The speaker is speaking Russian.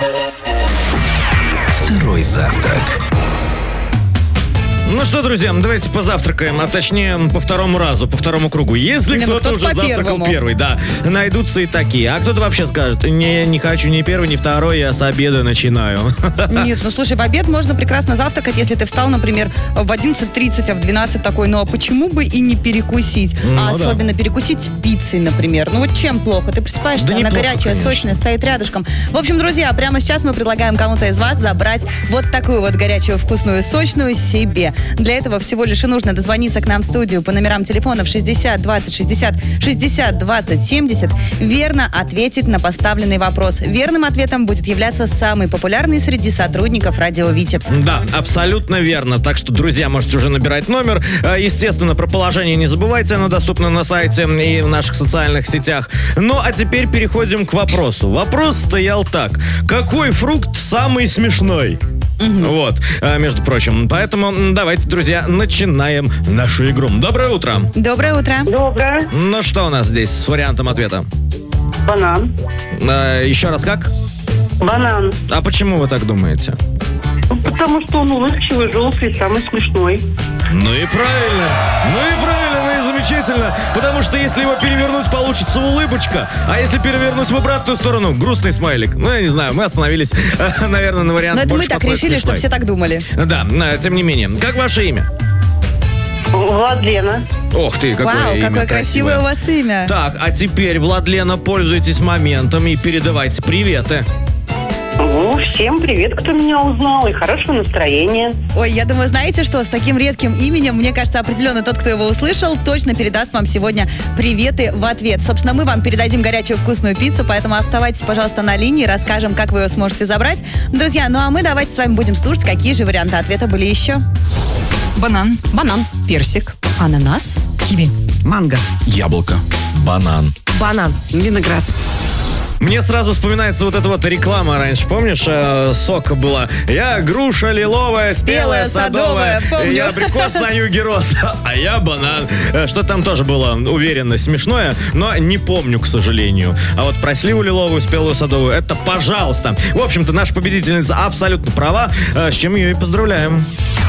Второй завтрак. Ну что, друзья, давайте позавтракаем, а точнее по второму разу, по второму кругу. Если кто-то уже завтракал первый, да, найдутся и такие. А кто-то вообще скажет: не хочу ни первый, ни второй, я с обеда начинаю. Нет, ну слушай, в обед можно прекрасно завтракать, если ты встал, например, в 11:30, а в 12 такой, ну а почему бы и не перекусить? Особенно перекусить пиццей, например. Ну вот чем плохо? Ты просыпаешься, она горячая, сочная, стоит рядышком. В общем, друзья, прямо сейчас мы предлагаем кому-то из вас забрать вот такую вот горячую, вкусную, сочную себе. Для этого всего лишь и нужно дозвониться к нам в студию по номерам телефонов 60 20 60 60 20 70, верно ответить на поставленный вопрос. Верным ответом будет являться самый популярный среди сотрудников радио Витебск. Да, абсолютно верно. Так что, друзья, можете уже набирать номер. Естественно, про положение не забывайте, оно доступно на сайте и в наших социальных сетях. Ну, а теперь переходим к вопросу. Вопрос стоял так: какой фрукт самый смешной? Вот, между прочим. Поэтому давайте, друзья, начинаем нашу игру. Доброе утро. Доброе утро. Доброе. Ну что у нас здесь с вариантом ответа? Банан. Еще раз как? Банан. А почему вы так думаете? Потому что он улыбчивый, желтый, самый смешной. Ну и правильно, замечательно. Потому что если его перевернуть, получится улыбочка. А если перевернуть в обратную сторону, грустный смайлик. Ну, я не знаю, мы остановились, наверное, на варианте. Но это мы так решили, смешной. Что все так думали. Да, тем не менее. Как ваше имя? Владлена. Ох ты, какое Вау, имя какое красивое у вас имя. Так, а теперь, Владлена, пользуйтесь моментом и передавайте приветы. Ну, всем привет, кто меня узнал, и хорошего настроения. Ой, я думаю, знаете что, с таким редким именем, мне кажется, определенно тот, кто его услышал, точно передаст вам сегодня приветы в ответ. Собственно, мы вам передадим горячую вкусную пиццу, поэтому оставайтесь, пожалуйста, на линии, расскажем, как вы ее сможете забрать. Друзья, ну а мы давайте с вами будем слушать, какие же варианты ответа были еще. Банан. Банан. Персик. Ананас. Киви. Манго. Яблоко. Банан. Банан. Виноград. Мне сразу вспоминается вот эта вот реклама раньше, помнишь, сока была? Я груша лиловая, спелая, садовая, помню. Я абрикос на юге рос, а я банан. Что там тоже было уверенно смешное, но не помню, к сожалению. А вот про сливу лиловую, спелую садовую, это пожалуйста. В общем-то, наша победительница абсолютно права, с чем ее и поздравляем.